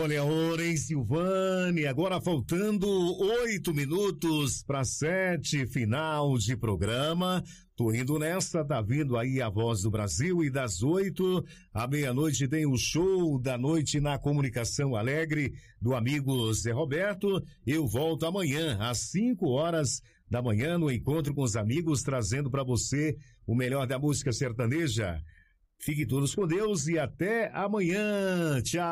Olha a hora, hein, Silvane? Agora faltando 8 minutos para 7, final de programa. Tô indo nessa, tá vindo aí a Voz do Brasil e das 8 à meia-noite tem o show da noite na Comunicação Alegre do amigo Zé Roberto. Eu volto amanhã às 5 horas da manhã no Encontro com os Amigos, trazendo para você o melhor da música sertaneja. Fiquem todos com Deus e até amanhã. Tchau.